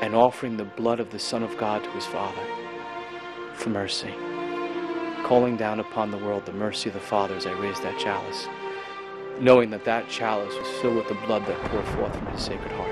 and offering the blood of the Son of God to his Father for mercy, calling down upon the world the mercy of the Father as I raised that chalice, knowing that that chalice was filled with the blood that poured forth from his Sacred Heart.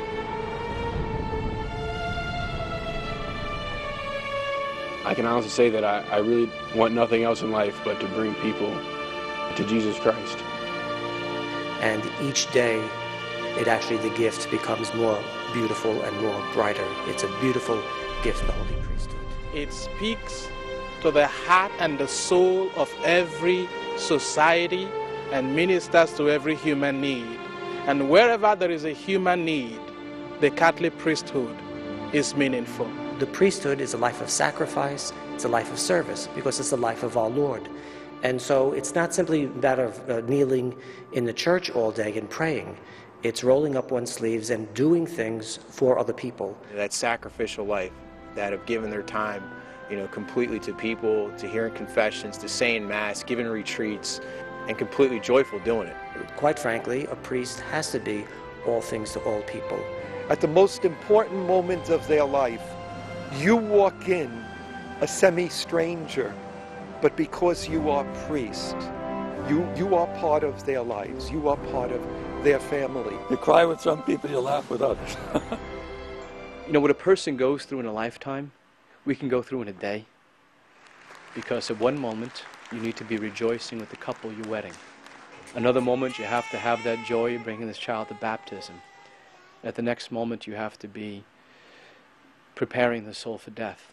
I can honestly say that I really want nothing else in life but to bring people to Jesus Christ. And each day, the gift becomes more beautiful and more brighter. It's a beautiful gift, the Holy Priesthood. It speaks to the heart and the soul of every society and ministers to every human need. And wherever there is a human need, the Catholic priesthood is meaningful. The priesthood is a life of sacrifice, it's a life of service, because it's the life of our Lord. And so it's not simply that of kneeling in the church all day and praying. It's rolling up one's sleeves and doing things for other people. That sacrificial life, that have given their time, completely to people, to hearing confessions, to saying Mass, giving retreats, and completely joyful doing it. Quite frankly, a priest has to be all things to all people. At the most important moment of their life, you walk in a semi-stranger, but because you are priest, you are part of their lives. You are part of their family. You cry with some people, you laugh with others. What a person goes through in a lifetime, we can go through in a day. Because at one moment, you need to be rejoicing with the couple you're wedding. Another moment, you have to have that joy of bringing this child to baptism. At the next moment, you have to be preparing the soul for death.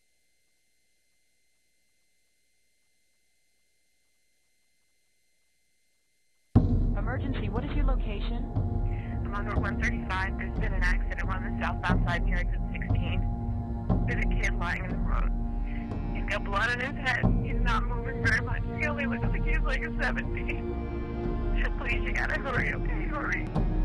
Emergency, what is your location? I'm on Route 135. There's been an accident on the southbound side near exit 16. There's a kid lying in the road. He's got blood on his head. He's not moving very much. He only looks like he's like a 17. Please, you gotta hurry, okay? Hurry.